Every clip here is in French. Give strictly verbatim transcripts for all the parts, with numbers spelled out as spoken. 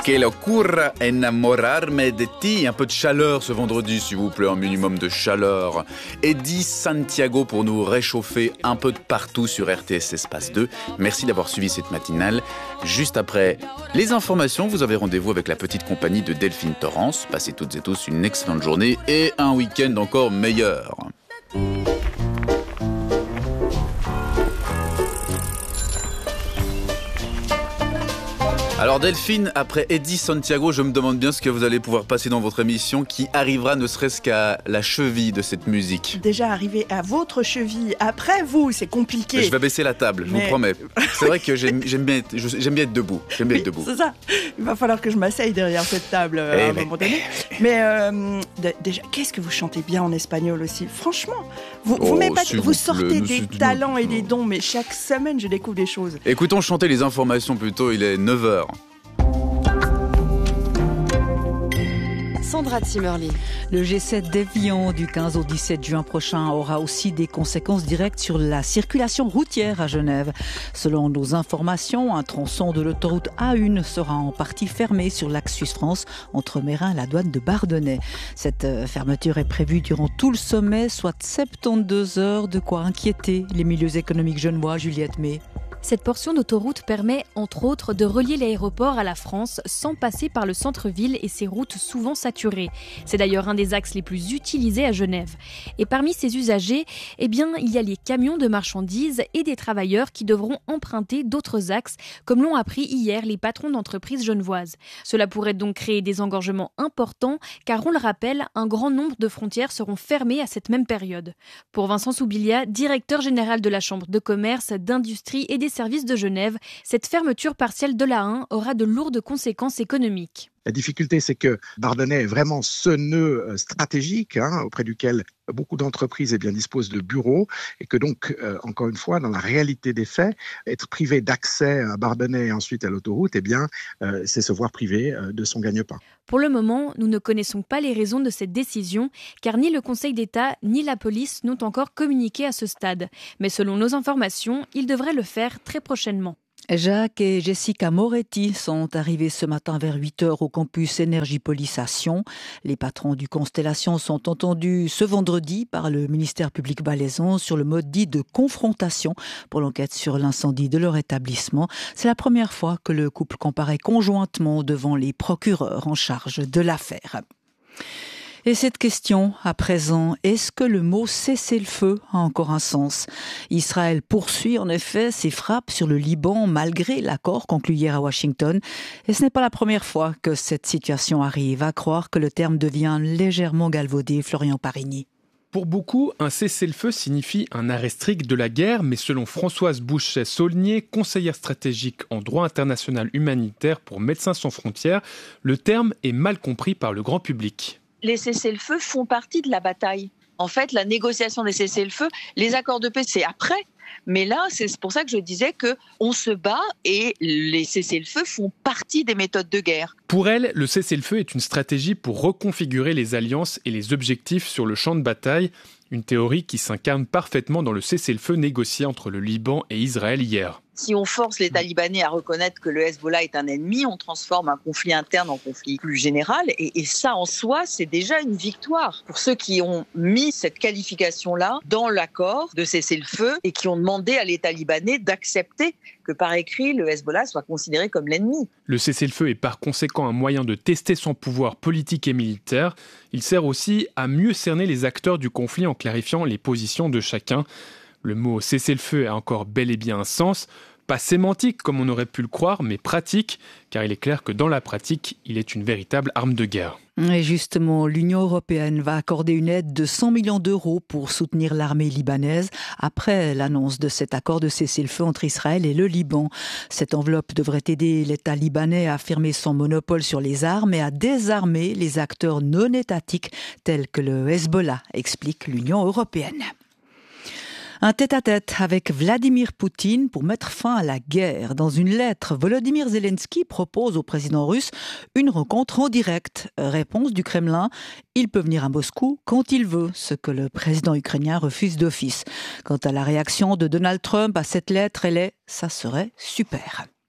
Que locura enamorarme de ti. Un peu de chaleur ce vendredi, s'il vous plaît, un minimum de chaleur. Eddie Santiago pour nous réchauffer un peu de partout sur R T S Espace deux. Merci d'avoir suivi cette matinale. Juste après les informations, vous avez rendez-vous avec la petite compagnie de Delphine Torrance. Passez toutes et tous une excellente journée et un week-end encore meilleur. Alors Delphine, après Eddie Santiago, je me demande bien ce que vous allez pouvoir passer dans votre émission qui arrivera ne serait-ce qu'à la cheville de cette musique. Déjà arrivé à votre cheville, après vous, c'est compliqué. Je vais baisser la table, je Mais... vous promets. C'est vrai que j'aime, j'aime, bien être, j'aime bien être debout. J'aime bien oui, être debout. C'est ça. Il va falloir que je m'asseye derrière cette table euh, à un moment donné. Mais euh, d- déjà, qu'est-ce que vous chantez bien en espagnol aussi. Franchement, vous, oh, vous, pas, vous, vous sortez plaît, des talents et des dons, mais chaque semaine, je découvre des choses. Écoutons chanter les informations plutôt, il est neuf heures. Sandra Zimmerli. Le G sept d'Évian du quinze au dix-sept juin prochain aura aussi des conséquences directes sur la circulation routière à Genève. Selon nos informations, un tronçon de l'autoroute A un sera en partie fermé sur l'axe Suisse-France entre Mérin et la douane de Bardonnay. Cette fermeture est prévue durant tout le sommet, soit soixante-douze heures, de quoi inquiéter les milieux économiques genevois. Juliette May. Cette portion d'autoroute permet, entre autres, de relier l'aéroport à la France sans passer par le centre-ville et ses routes souvent saturées. C'est d'ailleurs un des axes les plus utilisés à Genève. Et parmi ces usagers, eh bien, il y a les camions de marchandises et des travailleurs qui devront emprunter d'autres axes, comme l'ont appris hier les patrons d'entreprises genevoises. Cela pourrait donc créer des engorgements importants, car on le rappelle, un grand nombre de frontières seront fermées à cette même période. Pour Vincent Soubilia, directeur général de la Chambre de commerce, d'industrie et des services de Genève, cette fermeture partielle de l'A un aura de lourdes conséquences économiques. La difficulté, c'est que Bardonnay est vraiment ce nœud stratégique hein, auprès duquel beaucoup d'entreprises eh bien, disposent de bureaux et que donc, euh, encore une fois, dans la réalité des faits, être privé d'accès à Bardonnay et ensuite à l'autoroute, eh bien, euh, c'est se voir privé euh, de son gagne-pain. Pour le moment, nous ne connaissons pas les raisons de cette décision, car ni le Conseil d'État ni la police n'ont encore communiqué à ce stade. Mais selon nos informations, ils devraient le faire très prochainement. Jacques et Jessica Moretti sont arrivés ce matin vers huit heures au campus Énergie-Police à Sion. Les patrons du Constellation sont entendus ce vendredi par le ministère public valaisan sur le mode dit de confrontation pour l'enquête sur l'incendie de leur établissement. C'est la première fois que le couple comparaît conjointement devant les procureurs en charge de l'affaire. Et cette question, à présent, est-ce que le mot cessez-le-feu a encore un sens ? Israël poursuit en effet ses frappes sur le Liban malgré l'accord conclu hier à Washington. Et ce n'est pas la première fois que cette situation arrive. À croire que le terme devient légèrement galvaudé. Florian Parigny. Pour beaucoup, un cessez-le-feu signifie un arrêt strict de la guerre, mais selon Françoise Bouchet-Saulnier, conseillère stratégique en droit international humanitaire pour Médecins sans frontières, le terme est mal compris par le grand public. Les cessez-le-feu font partie de la bataille. En fait, la négociation des cessez-le-feu, les accords de paix, c'est après. Mais là, c'est pour ça que je disais qu'on se bat et les cessez-le-feu font partie des méthodes de guerre. Pour elle, le cessez-le-feu est une stratégie pour reconfigurer les alliances et les objectifs sur le champ de bataille. Une théorie qui s'incarne parfaitement dans le cessez-le-feu négocié entre le Liban et Israël hier. Si on force les Talibanais à reconnaître que le Hezbollah est un ennemi, on transforme un conflit interne en conflit plus général. Et, et ça, en soi, c'est déjà une victoire pour ceux qui ont mis cette qualification-là dans l'accord de cessez-le-feu et qui ont demandé à les Talibanais d'accepter que par écrit, le Hezbollah soit considéré comme l'ennemi. Le cessez-le-feu est par conséquent un moyen de tester son pouvoir politique et militaire. Il sert aussi à mieux cerner les acteurs du conflit en clarifiant les positions de chacun. Le mot cessez-le-feu a encore bel et bien un sens, pas sémantique comme on aurait pu le croire, mais pratique, car il est clair que dans la pratique, il est une véritable arme de guerre. Et justement, l'Union européenne va accorder une aide de cent millions d'euros pour soutenir l'armée libanaise après l'annonce de cet accord de cessez-le-feu entre Israël et le Liban. Cette enveloppe devrait aider l'État libanais à affirmer son monopole sur les armes et à désarmer les acteurs non étatiques tels que le Hezbollah, explique l'Union européenne. Un tête-à-tête avec Vladimir Poutine pour mettre fin à la guerre. Dans une lettre, Volodymyr Zelensky propose au président russe une rencontre en direct. Réponse du Kremlin, il peut venir à Moscou quand il veut, ce que le président ukrainien refuse d'office. Quant à la réaction de Donald Trump à cette lettre, elle est « ça serait super ».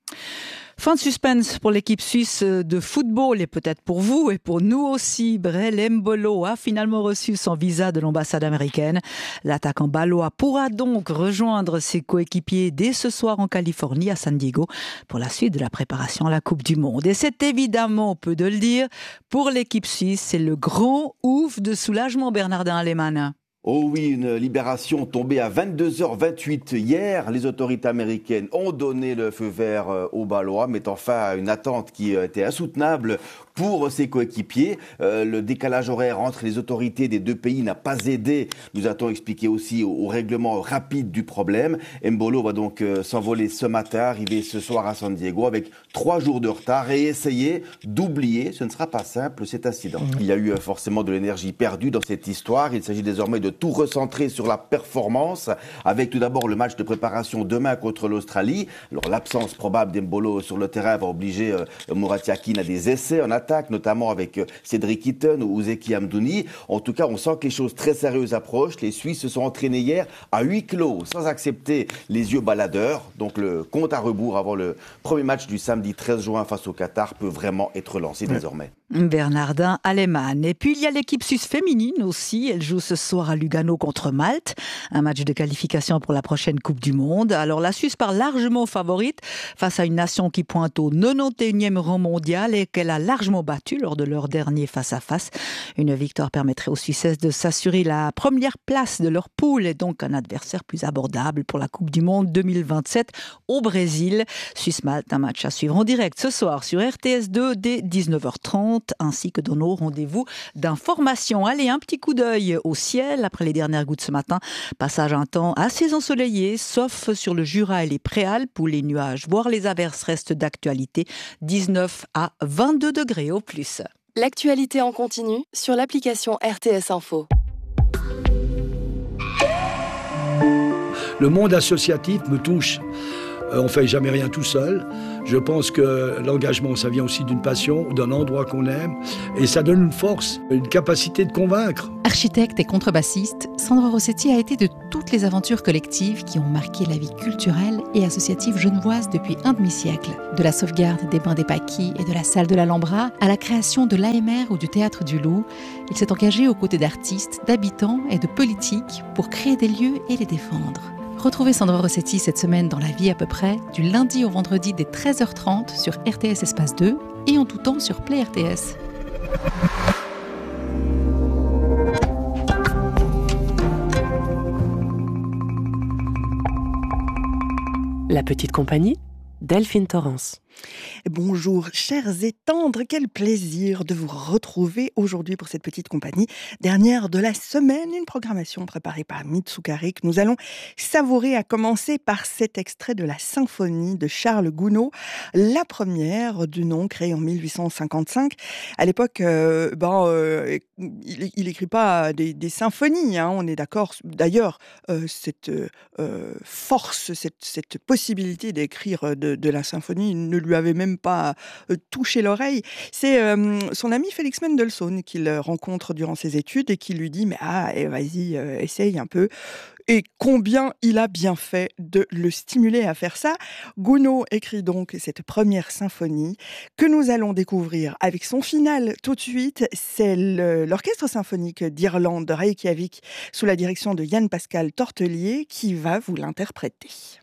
Fin de suspense pour l'équipe suisse de football et peut-être pour vous et pour nous aussi. Brel Embolo a finalement reçu son visa de l'ambassade américaine. L'attaquant balois pourra donc rejoindre ses coéquipiers dès ce soir en Californie, à San Diego, pour la suite de la préparation à la Coupe du Monde. Et c'est évidemment, peu de le dire, pour l'équipe suisse, c'est le grand ouf de soulagement, Bernardin Alemann. Oh oui, une libération tombée à vingt-deux heures vingt-huit hier. Les autorités américaines ont donné le feu vert aux Balois, mettant fin à une attente qui était insoutenable pour ses coéquipiers. Euh, le décalage horaire entre les autorités des deux pays n'a pas aidé, nous a-t-on expliqué aussi, au, au règlement rapide du problème. Embolo va donc euh, s'envoler ce matin, arriver ce soir à San Diego avec trois jours de retard et essayer d'oublier, ce ne sera pas simple, cet incident. Mmh. Il y a eu euh, forcément de l'énergie perdue dans cette histoire. Il s'agit désormais de tout recentrer sur la performance, avec tout d'abord le match de préparation demain contre l'Australie. Alors l'absence probable d'Embolo sur le terrain va obliger euh, Murat Yakin à des essais en attaque, notamment avec euh, Cédric Itten ou Zeki Hamdouni. En tout cas, on sent que les choses très sérieuses approchent. Les Suisses se sont entraînés hier à huis clos, sans accepter les yeux baladeurs. Donc le compte à rebours avant le premier match du samedi treize juin face au Qatar peut vraiment être lancé mmh. désormais. Bernardin Alemann. Et puis il y a l'équipe suisse féminine aussi. Elle joue ce soir à Lugano contre Malte. Un match de qualification pour la prochaine Coupe du Monde. Alors la Suisse part largement favorite face à une nation qui pointe au quatre-vingt-onze e rang mondial et qu'elle a largement battu lors de leur dernier face-à-face. Une victoire permettrait aux Suissesses de s'assurer la première place de leur poule et donc un adversaire plus abordable pour la Coupe du Monde deux mille vingt-sept au Brésil. Suisse-Malte, un match à suivre en direct ce soir sur R T S deux dès dix-neuf heures trente. Ainsi que dans nos rendez-vous d'information. Allez, un petit coup d'œil au ciel après les dernières gouttes ce matin. Passage un temps assez ensoleillé, sauf sur le Jura et les Préalpes où les nuages, voire les averses restent d'actualité. dix-neuf à vingt-deux degrés au plus. L'actualité en continu sur l'application R T S Info. Le monde associatif me touche. On ne fait jamais rien tout seul. Je pense que l'engagement, ça vient aussi d'une passion, d'un endroit qu'on aime. Et ça donne une force, une capacité de convaincre. Architecte et contrebassiste, Sandro Rossetti a été de toutes les aventures collectives qui ont marqué la vie culturelle et associative genevoise depuis un demi-siècle. De la sauvegarde des bains des Paquis et de la salle de l'Alhambra à la création de l'A M R ou du Théâtre du Loup, il s'est engagé aux côtés d'artistes, d'habitants et de politiques pour créer des lieux et les défendre. Retrouvez Sandro Rossetti cette semaine dans La Vie à peu près, du lundi au vendredi dès treize heures trente sur R T S Espace deux et en tout temps sur Play R T S. La petite compagnie, Delphine Torrance. Bonjour chers et tendres, quel plaisir de vous retrouver aujourd'hui pour cette petite compagnie. Dernière de la semaine, une programmation préparée par Mitsukari que nous allons savourer, à commencer par cet extrait de la symphonie de Charles Gounod, la première du nom, créée en mille huit cent cinquante-cinq. À l'époque, euh, ben, euh, il, il écrit pas des, des symphonies, hein, on est d'accord. D'ailleurs, euh, cette euh, force, cette, cette possibilité d'écrire de, de la symphonie ne lui avait même pas euh, touché l'oreille. C'est euh, son ami Félix Mendelssohn qu'il rencontre durant ses études et qui lui dit « mais ah, eh, vas-y, euh, essaye un peu ». Et combien il a bien fait de le stimuler à faire ça. Gounod écrit donc cette première symphonie que nous allons découvrir avec son final tout de suite. C'est le, l'Orchestre symphonique d'Irlande de Reykjavik sous la direction de Yann Pascal Tortelier qui va vous l'interpréter.